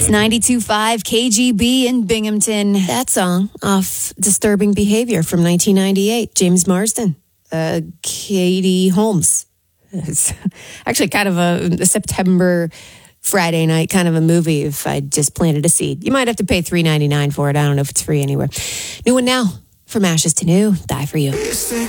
It's 92.5 KGB in Binghamton. That song off Disturbing Behavior from 1998. James Marsden, Katie Holmes. It's actually kind of a September Friday night kind of a movie if I just planted a seed. You might have to pay $3.99 for it. I don't know if it's free anywhere. New one now. From Ashes to New, Die For You.